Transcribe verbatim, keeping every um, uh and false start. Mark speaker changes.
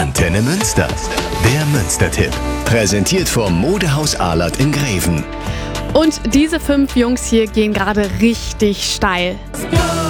Speaker 1: Antenne Münster. Der Münster-Tipp. Präsentiert vom Modehaus Ahlert in Greven.
Speaker 2: Und diese fünf Jungs hier gehen gerade richtig steil.